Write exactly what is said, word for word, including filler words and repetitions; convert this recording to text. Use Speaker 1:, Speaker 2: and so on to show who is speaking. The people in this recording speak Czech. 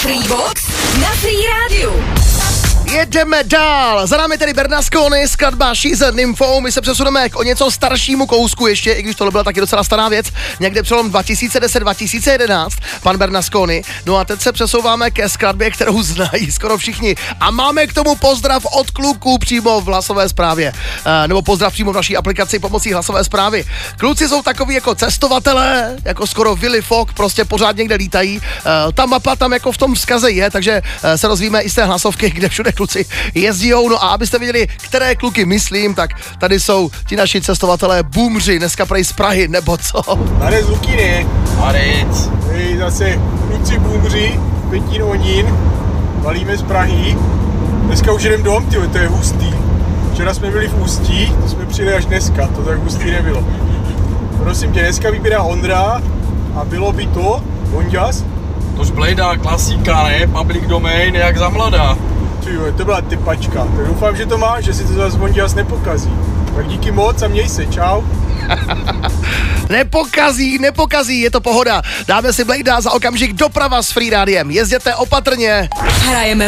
Speaker 1: Freebox na Free Rádiu.
Speaker 2: Jedeme dál, za námi tedy Bernasconi, skladba She's a Nympho, my se přesuneme k o něco staršímu kousku ještě, i když tohle byla taky docela stará věc, někde přelom dva tisíce deset dva tisíce jedenáct, pan Bernasconi. No a teď se přesouváme ke skladbě, kterou znají skoro všichni a máme k tomu pozdrav od kluků přímo v hlasové zprávě, e, nebo pozdrav přímo v naší aplikaci pomocí hlasové zprávy. Kluci jsou takový jako cestovatelé, jako skoro Willy Fogg, prostě pořád někde lítají, e, ta mapa tam jako v tom vzkaze je, takže e, se rozvíme i z té hlasovky, kde všude kluci jezdijou. No a abyste viděli, které kluky myslím, tak tady jsou ti naši cestovatelé boomři, dneska prej z Prahy, nebo co?
Speaker 3: Tady z Lukiny.
Speaker 4: Maric.
Speaker 3: Hej, zase kluci boomři, Petín Onín, valíme z Prahy. Dneska už jdem dom, tyjo, to je hustý. Včera jsme byli v Ústí, to jsme přijeli až dneska, to tak hustý nebylo. Prosím tě, dneska vybírá Ondra a bylo by to, Ondjas?
Speaker 4: Tož blejda, klasika, ne? Public domain, jak za mladá.
Speaker 3: Tyjo, to byla typačka. Tak doufám, že to máš, že si to zase Ondjas nepokazí. Tak díky moc a měj se, čau.
Speaker 2: Nepokazí, nepokazí, je to pohoda. Dáme si Blejda za okamžik doprava s Free Rádiem. Jezděte opatrně.
Speaker 1: Hrajeme